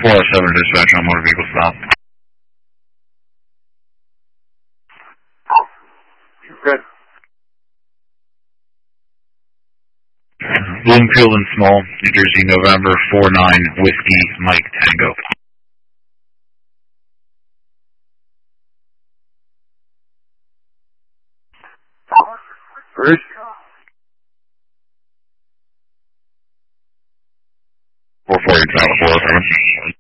407 dispatch on motor vehicle stop. Good. Bloomfield and Small, New Jersey, November 49 Whiskey Mike Tango. Bruce? 440 Tower 407.